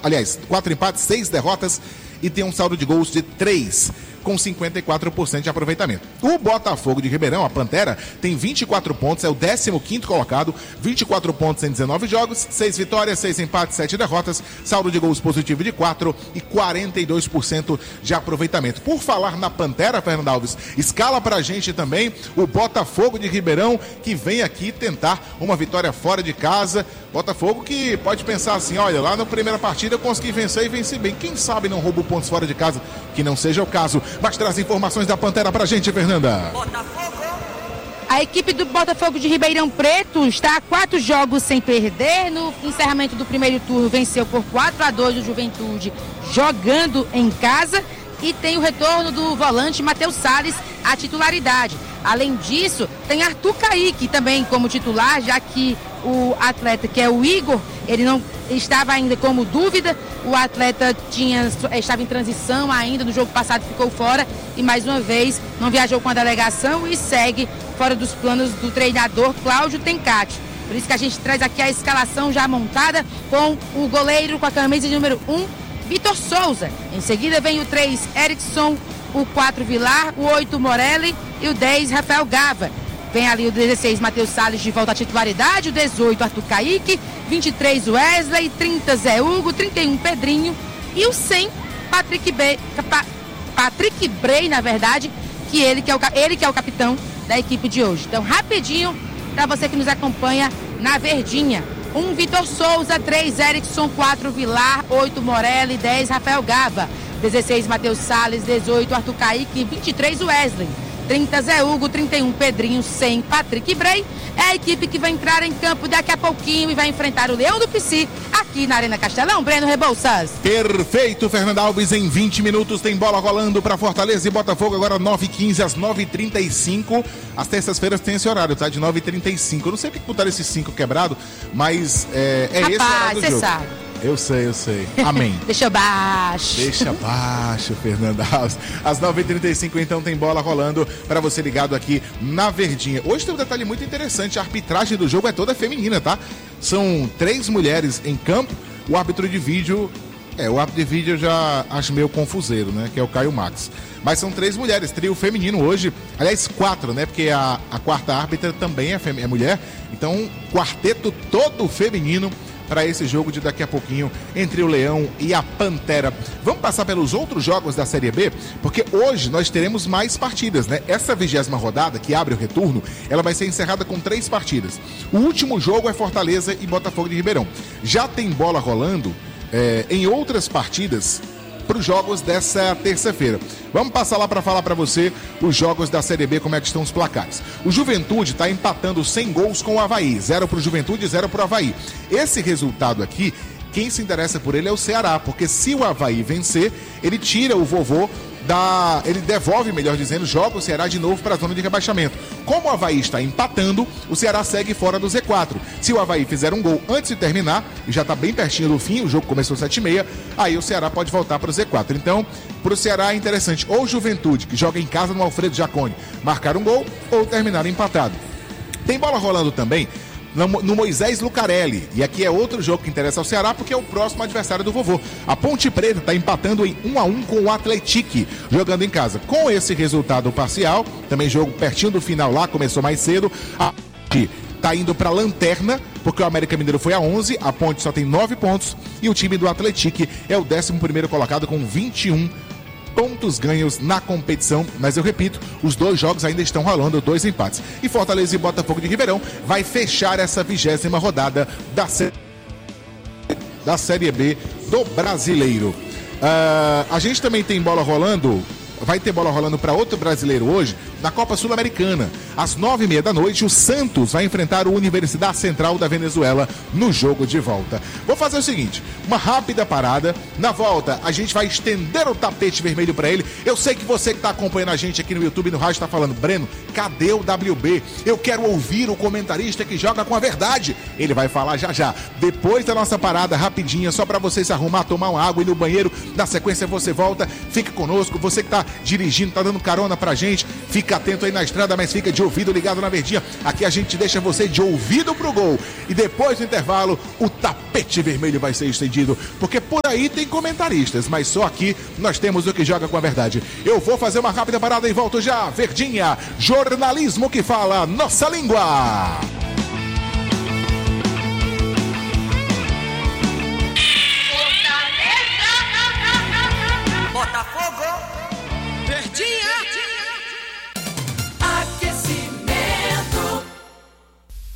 4 empates, 6 derrotas e tem um saldo de gols de 3, com 54% de aproveitamento. O Botafogo de Ribeirão, a Pantera, tem 24 pontos, é o 15º colocado, 24 pontos em 19 jogos, 6 vitórias, 6 empates, 7 derrotas, saldo de gols positivo de 4 e 42% de aproveitamento. Por falar na Pantera, Fernando Alves, escala pra gente também o Botafogo de Ribeirão, que vem aqui tentar uma vitória fora de casa. Botafogo que pode pensar assim, olha, lá na primeira partida eu consegui vencer e venci bem. Quem sabe não roubo pontos fora de casa, que não seja o caso. Mas traz informações da Pantera pra gente, Fernanda. A equipe do Botafogo de Ribeirão Preto está a 4 jogos sem perder. No encerramento do primeiro turno, venceu por 4-2 o Juventude, jogando em casa. E tem o retorno do volante Matheus Salles à titularidade. Além disso, tem Arthur Caíque também como titular, já que o atleta, que é o Igor, ele não estava ainda como dúvida. O atleta estava em transição ainda, no jogo passado ficou fora e mais uma vez não viajou com a delegação e segue fora dos planos do treinador Cláudio Tencati. Por isso que a gente traz aqui a escalação já montada com o goleiro com a camisa de número 1, Vitor Souza. Em seguida vem o 3, Erickson, o 4, Vilar, o 8, Morelli e o 10, Rafael Gava. Vem ali o 16, Matheus Salles de volta à titularidade, o 18, Arthur Caíque, 23, Wesley, 30, Zé Hugo, 31, Pedrinho e o 100, Patrick Bray, na verdade, que ele que é o capitão da equipe de hoje. Então, rapidinho, para você que nos acompanha na Verdinha. 1, Vitor Souza, 3, Erickson, 4, Vilar, 8, Morelli, 10, Rafael Gava, 16, Matheus Salles, 18, Arthur Caíque, 23, Wesley, 30, Zé Hugo, 31, Pedrinho, 100, Patrick Bray. É a equipe que vai entrar em campo daqui a pouquinho e vai enfrentar o Leão do Pici aqui na Arena Castelão. Breno Rebouças. Perfeito, Fernando Alves. Em 20 minutos tem bola rolando para Fortaleza e Botafogo. Agora 9h15 às 9h35. As terças-feiras tem esse horário, tá? De 9h35. Eu não sei porque botaram esse 5 quebrado, mas Rapaz, esse horário do jogo. Você sabe. Eu sei. Amém. Deixa baixo, Fernando Alves. Às 9h35, então, tem bola rolando para você ligado aqui na Verdinha. Hoje tem um detalhe muito interessante. A arbitragem do jogo é toda feminina, tá? São 3 mulheres em campo. O árbitro de vídeo eu já acho meio confuseiro, né? Que é o Caio Max. Mas são 3 mulheres, trio feminino hoje. Aliás, 4, né? Porque a quarta árbitra também é mulher. Então, quarteto todo feminino para esse jogo de daqui a pouquinho entre o Leão e a Pantera. Vamos passar pelos outros jogos da Série B, porque hoje nós teremos mais partidas, né? Essa 20ª rodada, que abre o retorno, ela vai ser encerrada com 3 partidas. O último jogo é Fortaleza e Botafogo de Ribeirão. Já tem bola rolando em outras partidas para os jogos dessa terça-feira. Vamos passar lá para falar para você os jogos da Série B, como é que estão os placares. O Juventude está empatando 100 gols com o Avaí, 0 para o Juventude, 0 para o Avaí. Esse resultado aqui, quem se interessa por ele é o Ceará, porque se o Avaí vencer, ele tira o vovô ele devolve, melhor dizendo, joga o Ceará de novo para a zona de rebaixamento. Como o Avaí está empatando, o Ceará segue fora do Z4. Se o Avaí fizer um gol antes de terminar, e já está bem pertinho do fim, o jogo começou às 7h30, aí o Ceará pode voltar para o Z4. Então, para o Ceará é interessante, ou Juventude, que joga em casa no Alfredo Jaconi, marcar um gol, ou terminar empatado. Tem bola rolando também no Moisés Lucarelli, e aqui é outro jogo que interessa ao Ceará, porque é o próximo adversário do vovô. A Ponte Preta está empatando em 1-1 com o Atlético, jogando em casa. Com esse resultado parcial, também jogo pertinho do final lá, começou mais cedo, a Ponte está indo para a lanterna, porque o América Mineiro foi a 11, a Ponte só tem 9 pontos, e o time do Atlético é o 11º colocado com 21 pontos ganhos na competição, mas eu repito, os 2 jogos ainda estão rolando, 2 empates. E Fortaleza e Botafogo de Ribeirão vai fechar essa 20ª rodada da Série B do Brasileiro. A gente também tem bola rolando, vai ter bola rolando para outro brasileiro hoje, na Copa Sul-Americana. Às 9h30 da noite, o Santos vai enfrentar o Universidade Central da Venezuela no jogo de volta. Vou fazer o seguinte, uma rápida parada. Na volta, a gente vai estender o tapete vermelho para ele. Eu sei que você que está acompanhando a gente aqui no YouTube e no rádio está falando, Breno, cadê o WB? Eu quero ouvir o comentarista que joga com a verdade. Ele vai falar já já. Depois da nossa parada rapidinha, só para você se arrumar, tomar uma água e ir no banheiro. Na sequência você volta, fica conosco. Você que está dirigindo, está dando carona pra gente, fica Fica atento aí na estrada, mas fica de ouvido ligado na Verdinha. Aqui a gente deixa você de ouvido pro gol. E depois do intervalo, o tapete vermelho vai ser estendido. Porque por aí tem comentaristas, mas só aqui nós temos o que joga com a verdade. Eu vou fazer uma rápida parada e volto já. Verdinha, jornalismo que fala nossa língua.